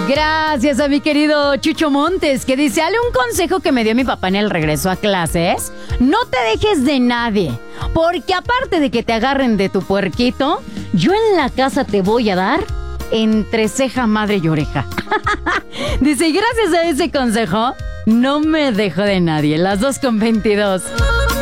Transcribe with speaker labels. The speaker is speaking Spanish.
Speaker 1: Gracias a mi querido Chucho Montes, que dice, Ale, un consejo que me dio mi papá en el regreso a clases: no te dejes de nadie, porque aparte de que te agarren de tu puerquito, yo en la casa te voy a dar entre ceja, madre y oreja. Dice, y gracias a ese consejo, no me dejo de nadie. Las 2:22.